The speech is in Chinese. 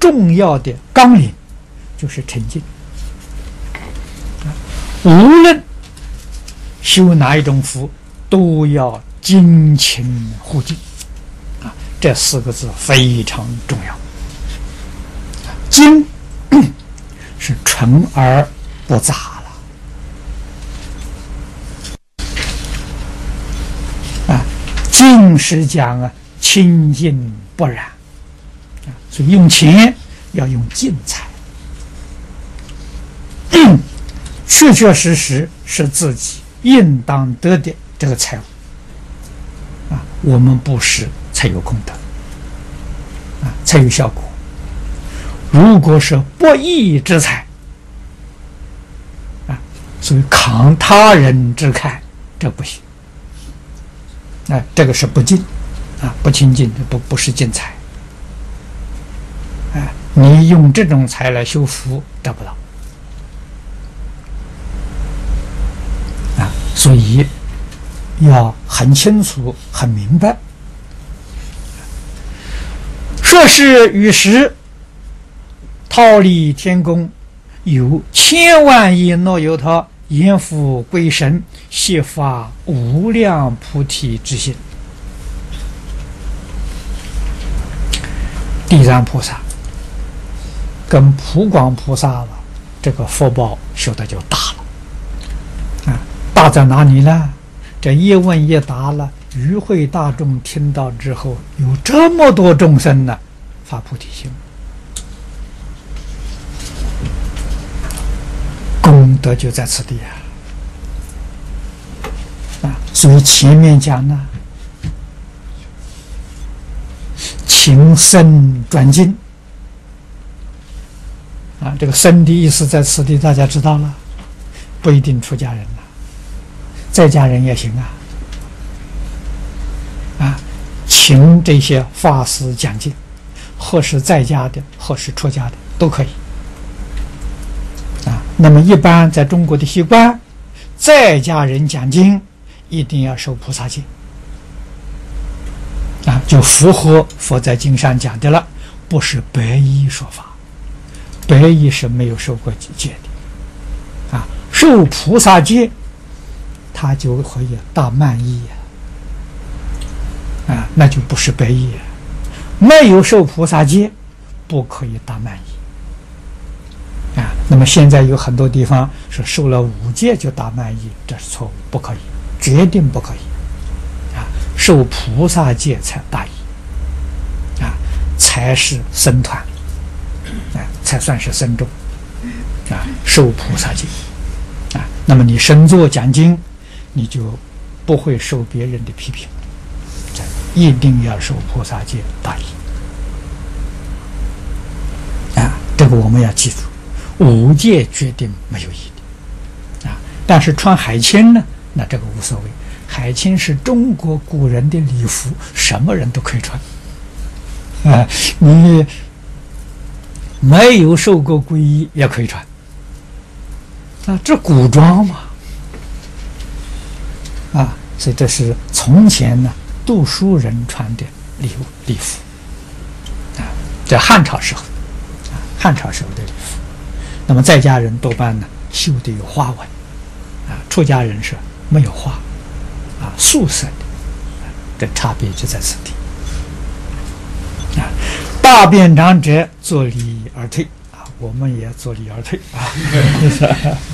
重要的纲领就是沉静。无论修哪一种福，都要精勤护静这4个字非常重要。精是纯而不杂了静是讲清净不染所以用钱要用净财，确确实实是自己应当得的这个财物我们布施才有功德才有效果。如果是不义之财所以慷他人之慨，这不行这个是不净不清净，不是净财你用这种财来修福得不到所以要很清楚很明白。说是与时忉利天宫有千万亿耨尤他阎浮归神，悉发无量菩提之心。地藏菩萨跟普广菩萨了，这个福报修的就大了大在哪里呢？这一问一答了，与会大众听到之后，有这么多众生呢发菩提心，功德就在此地所以前面讲呢，请僧转经这个僧的意思在此地大家知道了，不一定出家人在家人也行请这些法师讲经，或是在家的，或是出家的都可以那么一般在中国的习惯，在家人讲经一定要受菩萨戒就符合佛在经上讲的了，不是白衣说法，白衣是没有受过戒的受菩萨戒他就可以大慢衣那就不是白衣没有受菩萨戒不可以大慢衣那么现在有很多地方是受了5戒就大慢衣，这是错误，不可以，决定不可以受菩萨戒才大衣才是僧团才算是僧众受菩萨戒那么你身作讲经，你就不会受别人的批评，一定要受菩萨戒大衣这个我们要记住，5戒决定没有义的但是穿海青呢，那这个无所谓，海青是中国古人的礼服，什么人都可以穿你没有受过皈依也可以穿这古装嘛所以这是从前呢读书人穿的礼服在汉朝时候汉朝时候的礼服。那么在家人多半呢绣的有花纹出家人是没有花素色的这差别就在此地大便长者坐立而退我们也坐立而退